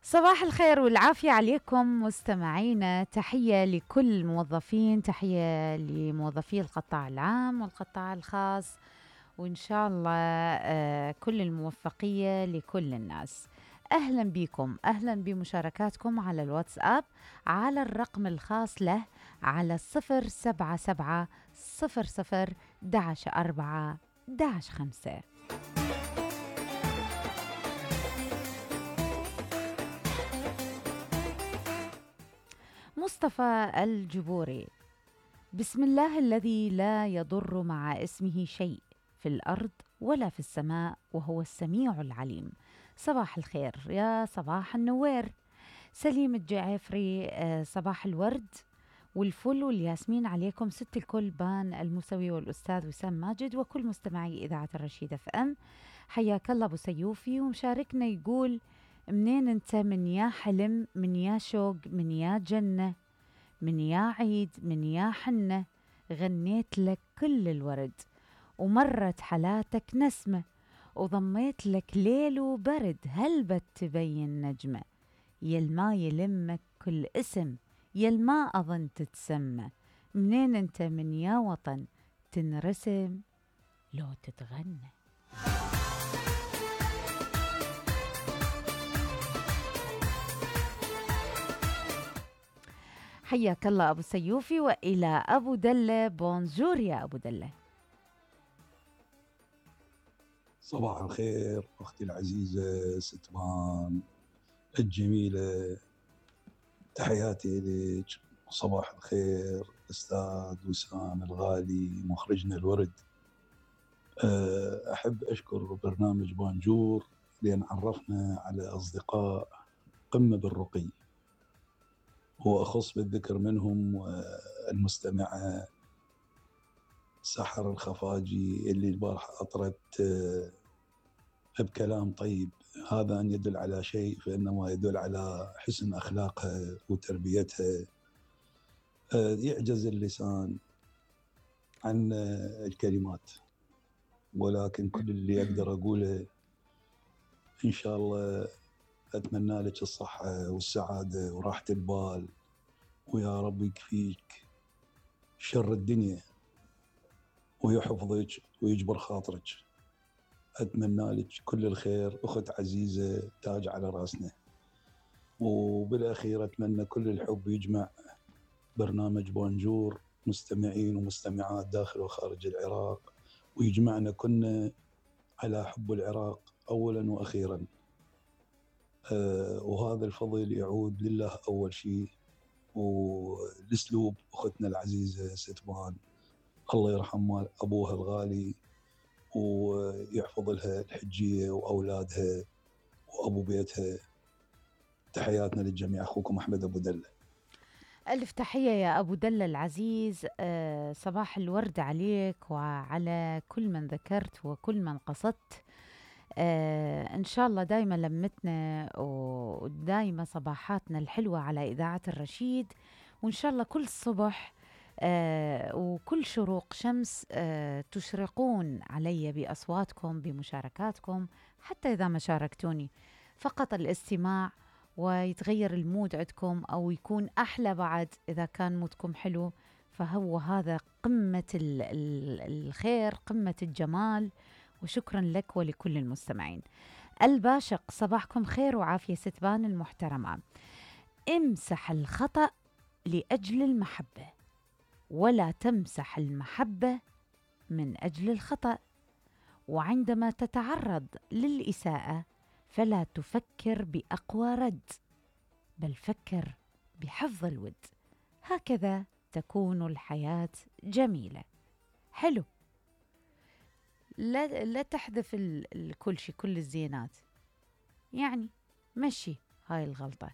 صباح الخير والعافية عليكم مستمعينا. تحية لكل الموظفين، تحية لموظفي القطاع العام والقطاع الخاص، وإن شاء الله كل الموفقية لكل الناس. أهلا بكم، أهلا بمشاركاتكم على الواتساب على الرقم الخاص له على 077 00 11 5. مصطفى الجبوري: بسم الله الذي لا يضر مع اسمه شيء في الأرض ولا في السماء وهو السميع العليم. صباح الخير يا صباح النوير. سليم الجعفري: صباح الورد والفل والياسمين عليكم ست الكل، بان المسوي والأستاذ وسام ماجد وكل مستمعي إذاعة الرشيد اف ام. حياك الله أبو سيوفي. ومشاركنا يقول: منين انت؟ من يا حلم، من يا شوق، من يا جنة، من يا عيد، من يا حنة، غنيت لك كل الورد ومرت حالاتك نسمة، وضميت لك ليل وبرد، هل تبين نجمة، يلما يلمك كل اسم، يلما أظن تتسمى. منين انت؟ من يا وطن، تنرسم لو تتغنى. حياك الله أبو سيوفي. وإلى أبو دلة: بونجور يا أبو دلة. صباح الخير أختي العزيزة ستبان الجميلة، تحياتي لك. صباح الخير أستاذ وسام الغالي مخرجنا الورد. أحب أشكر برنامج بانجور لأن عرفنا على أصدقاء قمة بالرقي، وأخص بالذكر منهم المستمعة سحر الخفاجي اللي البارحة أطرت بكلام طيب. هذا أن يدل على شيء فإنما يدل على حسن أخلاقها وتربيتها. يعجز اللسان عن الكلمات، ولكن كل اللي أقدر أقوله إن شاء الله أتمنى لك الصحة والسعادة وراحة البال، ويا رب يكفيك شر الدنيا ويحفظك ويجبر خاطرك. أتمنى لك كل الخير أخت عزيزة، تاج على رأسنا. وبالأخير أتمنى كل الحب يجمع برنامج بونجور مستمعين ومستمعات داخل وخارج العراق، ويجمعنا كنا على حب العراق أولا وأخيرا. وهذا الفضل يعود لله أول شيء، والأسلوب أختنا العزيزة ستبان الله يرحم مال أبوها الغالي ويحفظ لها الحجية وأولادها وأبو بيتها. تحياتنا للجميع. أخوكم أحمد أبو دلة. ألف تحية يا أبو دلة العزيز. صباح الورد عليك وعلى كل من ذكرت وكل من قصدت. إن شاء الله دايما لمتنا ودايما صباحاتنا الحلوة على إذاعة الرشيد، وإن شاء الله كل صبح وكل شروق شمس تشرقون علي بأصواتكم بمشاركاتكم، حتى إذا ما شاركتوني فقط الاستماع ويتغير المود عندكم أو يكون أحلى بعد إذا كان مودكم حلو، فهو هذا قمة الخير، قمة الجمال. وشكرا لك ولكل المستمعين. الباشق: صباحكم خير وعافية ستبان المحترمة. امسح الخطأ لأجل المحبة، ولا تمسح المحبة من أجل الخطأ، وعندما تتعرض للإساءة فلا تفكر بأقوى رد، بل فكر بحفظ الود، هكذا تكون الحياة جميلة. حلو، لا تحذف كل شيء، كل الزينات، يعني مشي هاي الغلطة.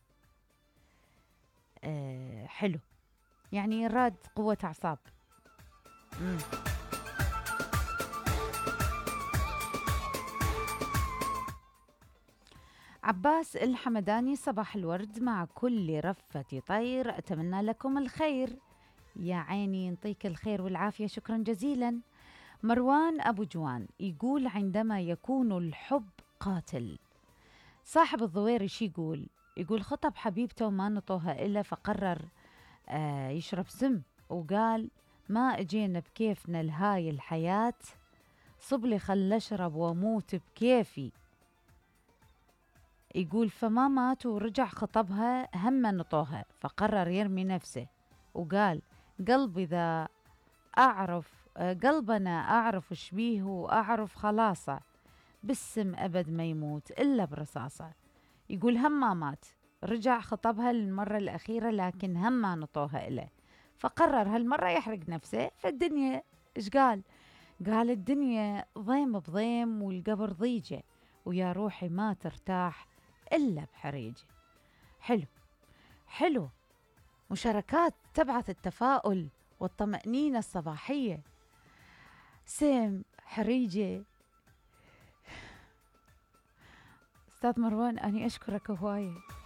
حلو، يعني راد قوة أعصاب. عباس الحمداني: صباح الورد مع كل رفة طير، أتمنى لكم الخير. يا عيني ينطيك الخير والعافية، شكرا جزيلا. مروان أبو جوان يقول: عندما يكون الحب قاتل. صاحب الضويري شي يقول؟ يقول خطب حبيبته وما نطوها إلا، فقرر يشرب سم، وقال ما اجينا بكيفنا لهاي الحياة، صبلي خل اشرب واموت بكيفي. يقول فما مات ورجع خطبها، هم نطوها، فقرر يرمي نفسه وقال قلبي ذا أعرف قلبنا أعرف شبيه وأعرف خلاصة، بالسم أبد ما يموت إلا برصاصة. يقول هم ما مات، رجع خطبها للمرة الأخيرة، لكن هم ما نطوها إله، فقرر هالمرة يحرق نفسه. فالدنيا إيش قال؟ قال الدنيا ضيم بضيم والقبر ضيجة، ويا روحي ما ترتاح إلا بحريجة. حلو، حلو، مشاركات تبعث التفاؤل والطمأنينة الصباحية. سم حريجة. أستاذ مروان أني أشكرك هواية.